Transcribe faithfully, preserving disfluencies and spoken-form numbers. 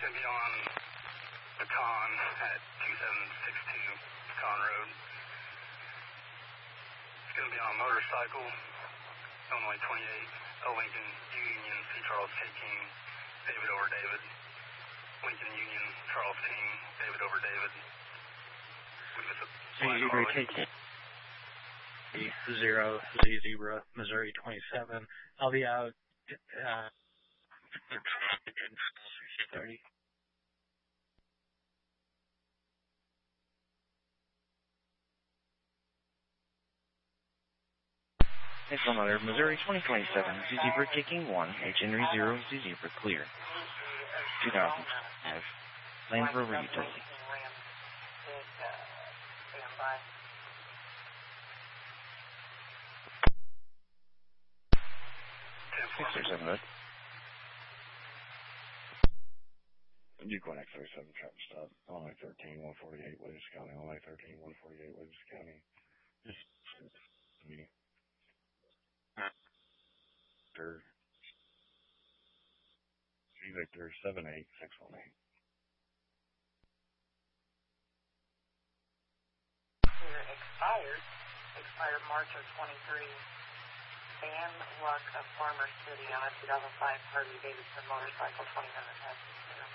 going to be on Pecan at two seven six two Pecan Road. It's going to be on a motorcycle, Illinois twenty-eight, O Lincoln Union, C. Charles K. King, David over David. Lincoln Union, Charles King, David over David. Zebra K K. Zero Z Zebra, Missouri twenty-seven. I'll be out uh, thirty. Next mother, Missouri twenty twenty-seven, Z Zebra kicking one, H Henry zero, Z Zebra clear. two thousand five, Land Rover Utility. Six or seven, bud. Yukon X thirty-seven, traffic stop. Illinois thirteen, one forty-eight, Williams County. Illinois thirteen, one forty-eight, Williams County. Just me. Victor. C Victor seven eight six one eight. Here expired. Expired March of twenty-three. Van Luck of Farmer City on a two thousand five Harley Davidson motorcycle, twenty-nine and a half.